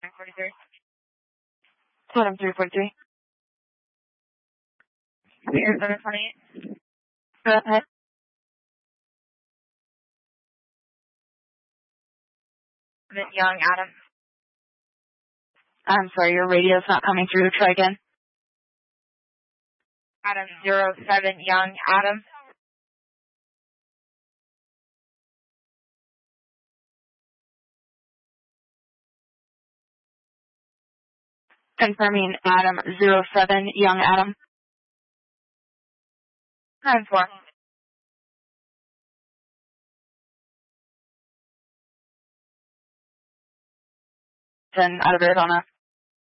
43. Adam 343. Arizona 28. Go ahead. Young, Adam. I'm sorry, your radio's not coming through. Try again. Adam 07, Young, Adam. Confirming Adam 07, Young Adam. 9-4. Out of Arizona.